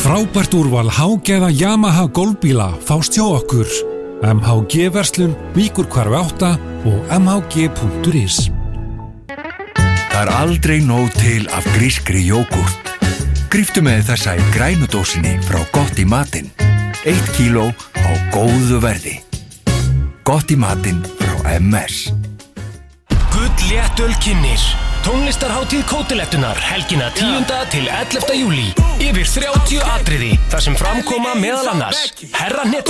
Frábært úrval hágæða Yamaha golfbíla fást hjá okkur. MHG-verslun, Víkurhvarfi 8 og mhg.is. Það aldrei nóg til af grískri jógúrt. Gríptu með þessa í grænudósinni frá Gott í matinn. 1 kíló á góðu verði. Gott í matinn frá MS. Gullléttöl kynnir tónlistarhátíð Kótilettunnar helgina 10. til 11. júlí. Yfir 30 atriði þar sem framkoma meðal annars Herra Hnetur